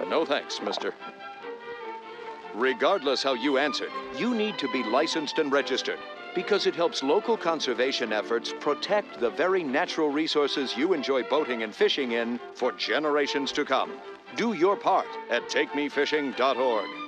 No thanks, mister. Regardless how you answered, you need to be licensed and registered because it helps local conservation efforts protect the very natural resources you enjoy boating and fishing in for generations to come. Do your part at takemefishing.org.